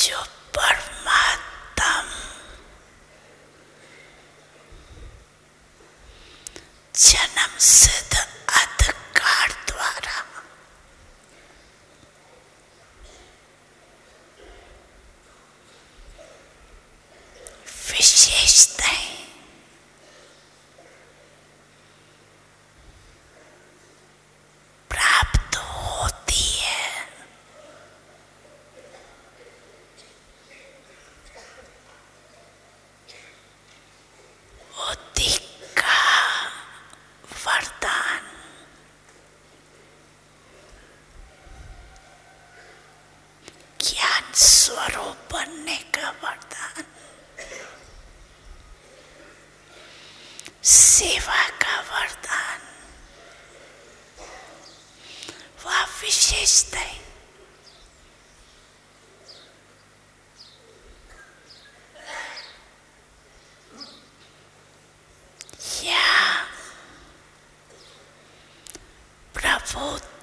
जो परमात्मा जन्म सिद्ध अधिकार द्वारा विशेषताएं प्राप्त होती है, बुद्धि का वरदान, ज्ञान स्वरूप बनने का वरदान, सेवा का वरदान, वह विशेषताएं या प्रभु